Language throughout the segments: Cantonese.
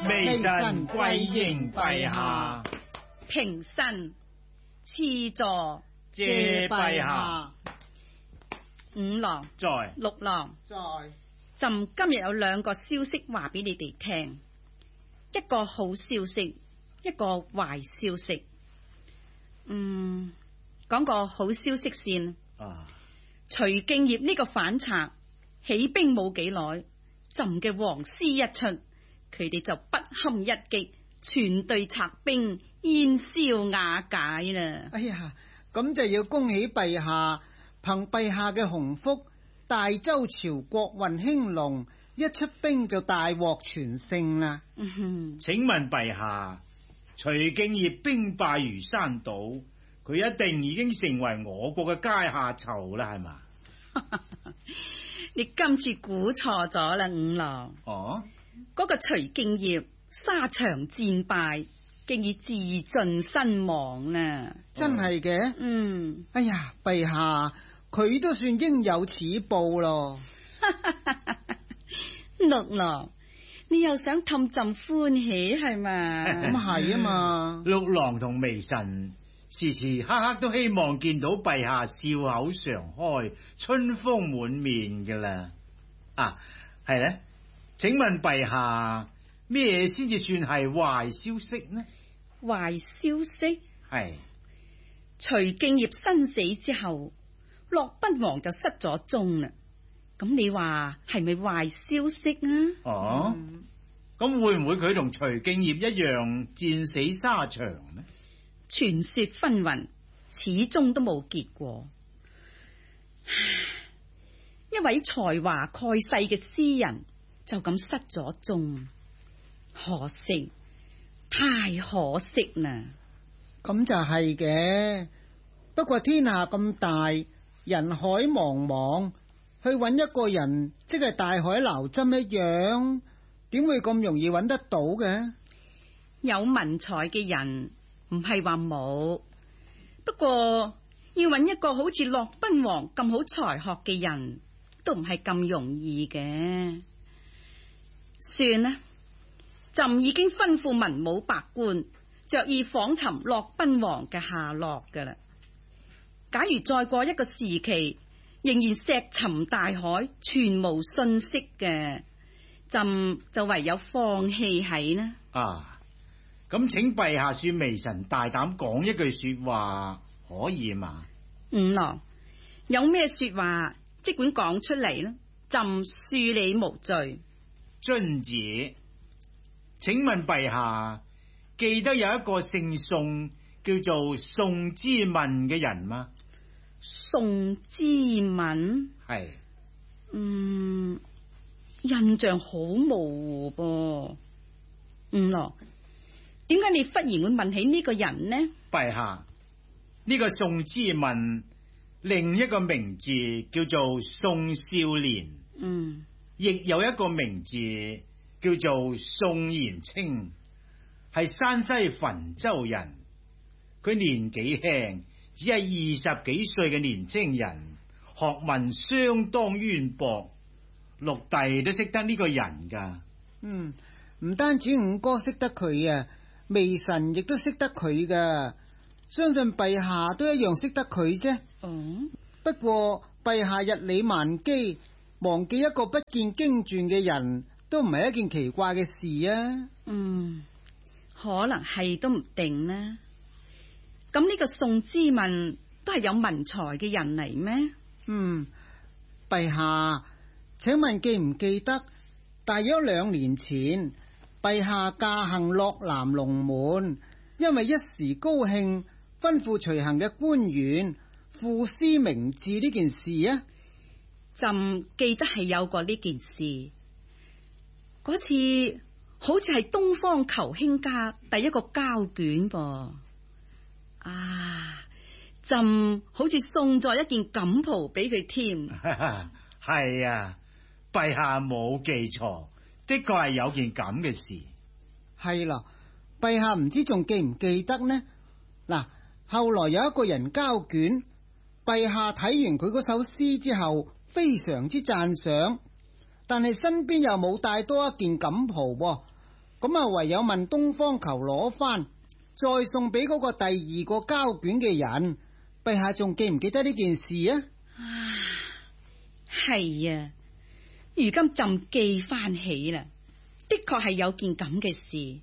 微臣跪迎陛下。 平身，賜座。 謝陛下。 五郎在。 六郎在。 朕今日有兩個消息話俾你哋聽，一個好消息，一個壞消息。講個好消息先。徐敬業呢個反賊起兵冇幾耐，朕嘅黃絲一出，佢哋就不堪一擊，全隊賊兵煙消瓦解啦。 哎呀，咁就要恭喜陛下，憑陛下嘅鴻福，大周朝國運興隆，一出兵就大獲全勝啦。 請問陛下，徐敬業兵敗如山倒，佢一定已經成為我國嘅階下囚啦，係嘛？ 你今次估錯咗啦，五郎。嗰個徐敬業沙場戰敗，竟已自盡身亡啦。 真係嘅？哎呀，陛下，佢都算應有此報咯。 六郎，你又想氹朕歡喜係嘛？ 咁係啊嘛。 六郎同微臣時時刻刻都希望見到陛下笑口常開，春風滿面㗎啦。係咧，請問陛下咩先至算係壞消息呢？ 壞消息係徐敬業身死之後，駱賓王就失咗蹤啦。咁你話係咪壞消息啊？ 咁會唔會佢同徐敬業一樣戰死沙場呢？ 傳說紛紜，始終都冇結果。一位才華蓋世嘅詩人就咁失咗蹤，可惜，太可惜啦。 咁就係嘅，不過天下咁大，人海茫茫，去揾一個人，即係大海撈針一樣，點會咁容易揾得到嘅？ 有文采嘅人唔係話冇，不過要揾一個好似駱賓王咁好才學嘅人，都唔係咁容易嘅。算啦，朕已經吩咐文武百官着意訪尋駱賓王嘅下落噶啦。假如再過一個時期，仍然石沉大海，全無信息嘅，朕就唯有放棄喺呢。 咁請陛下恕微臣大膽講一句說話，可以嘛？ 五郎，有咩說話即管講出嚟啦，朕恕你無罪。 遵旨。請問陛下，記得有一個姓宋叫做宋之問嘅人嗎？ 宋之問係。 印象好模糊噃。五郎，點解你忽然會問起呢個人呢？ 陛下，呢個宋之問另一個名字叫做宋少年，亦有一個名字叫做宋延清，係山西汾州人。佢年紀輕，只係20幾歲嘅年青人，學問相當淵博，六弟都識得呢個人噶。 唔單止五哥識得佢啊，微臣亦都識得佢噶，相信陛下都一樣識得佢啫。不過陛下日理萬機，忘記一個不見經傳嘅人，都唔係一件奇怪嘅事啊。 可能係都唔定呢。咁呢個宋之問都係有文才嘅人嚟咩？ 陛下，請問記唔記得大約2年前，陛下駕幸洛南龍門，因為一時高興，吩咐隨行嘅官員賦詩明志呢件事啊？ 朕記得係有過呢件事，嗰次好似係東方求卿家第一個交卷噃。朕好似送咗一件錦袍俾佢添。 係啊，陛下冇記錯，的確係有件咁嘅事。 係啦，陛下唔知仲記唔記得呢？嗱，後來有一個人交卷，陛下睇完佢嗰首詩之後，非常之讚賞，但係身邊又冇帶多一件錦袍， 咁啊唯有問東方球攞翻，再送俾嗰個第二個交卷嘅人。陛下仲記唔記得呢件事啊？ 係啊，如今朕記翻起啦，的確係有件咁嘅事。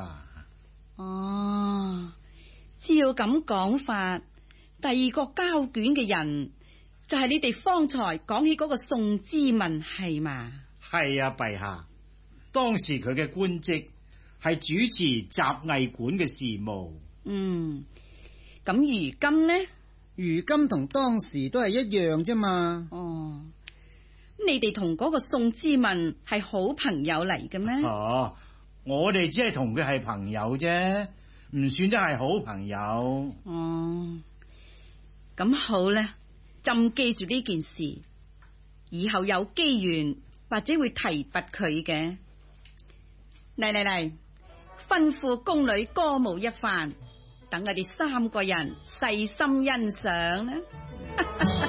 哦，照咁講法，第二個交卷嘅人就係你哋方才講起嗰個宋之問係嘛？ 係啊，陛下，當時佢嘅官職係主持雜藝館嘅事務。 咁如今呢？ 如今同當時都係一樣啫嘛。 哦，你哋同嗰個宋之問係好朋友嚟嘅咩？ 我哋只係同佢係朋友啫，唔算得係好朋友。 哦，咁好啦，朕記住呢件事，以後有機緣或者會提拔佢嘅。嚟，吩咐宮女歌舞一番，等我哋3個人細心欣賞啦。